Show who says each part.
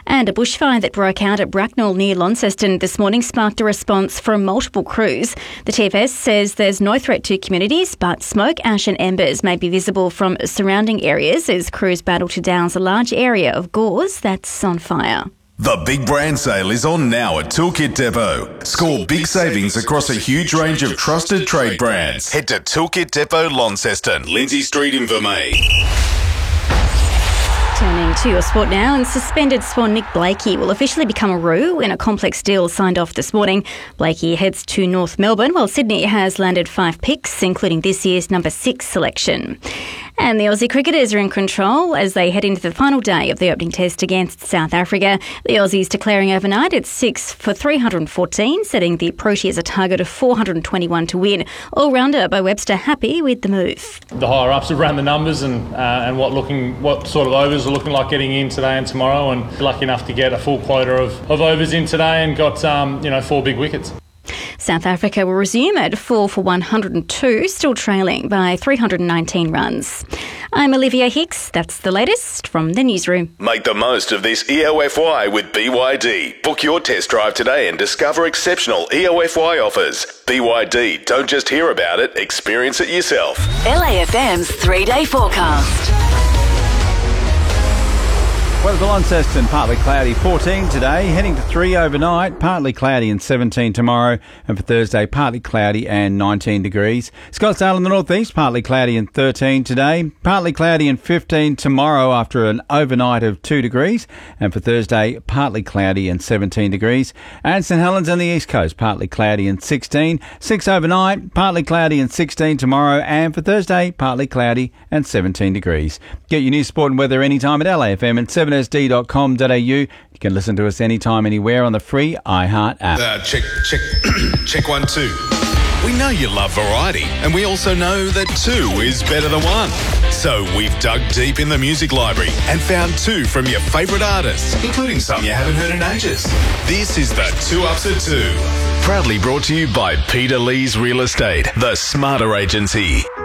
Speaker 1: And a bushfire that broke out at Bracknell near Launceston this morning sparked a response from multiple crews. The TFS says there's no threat to communities, but smoke, ash and embers may be visible from surrounding areas as crews battle to douse a large area of gauze that's on fire.
Speaker 2: The Big Brand Sale is on now at Toolkit Depot. Score big savings across a huge range of trusted trade brands. Head to Toolkit Depot, Launceston, Lindsay Street in Vermey.
Speaker 1: Turning to your sport now, and suspended swan Nick Blakey will officially become a Roux in a complex deal signed off this morning. Blakey heads to North Melbourne, while Sydney has landed 5 picks, including this year's number 6 selection. And the Aussie cricketers are in control as they head into the final day of the opening test against South Africa. The Aussies declaring overnight it's 6 for 314, setting the Proteas a target of 421 to win. All-rounder Bo Webster happy with the move.
Speaker 3: The higher-ups have ran the numbers and what sort of overs are looking like getting in today and tomorrow, and lucky enough to get a full quota of overs in today and got 4 big wickets.
Speaker 1: South Africa will resume at 4 for 102, still trailing by 319 runs. I'm Olivia Hicks. That's the latest from the newsroom.
Speaker 2: Make the most of this EOFY with BYD. Book your test drive today and discover exceptional EOFY offers. BYD, don't just hear about it, experience it yourself.
Speaker 4: LAFM's 3-day forecast.
Speaker 5: Weather for Launceston, partly cloudy, 14 today, heading to 3 overnight, partly cloudy and 17 tomorrow, and for Thursday, partly cloudy and 19 degrees. Scottsdale in the northeast, partly cloudy and 13 today, partly cloudy and 15 tomorrow after an overnight of 2 degrees, and for Thursday, partly cloudy and 17 degrees. And St Helens on the east coast, partly cloudy and 16, 6 overnight, partly cloudy and 16 tomorrow, and for Thursday, partly cloudy and 17 degrees. Get your news, sport and weather anytime at LAFM and 7sd.com.au. You can listen to us anytime, anywhere on the free iHeart app.
Speaker 2: Check 1, 2. We know you love variety, and we also know that 2 is better than 1. So we've dug deep in the music library and found 2 from your favourite artists, including some you haven't heard in ages. This is the 2 Ups at 2. Proudly brought to you by Peter Lee's Real Estate, the Smarter Agency.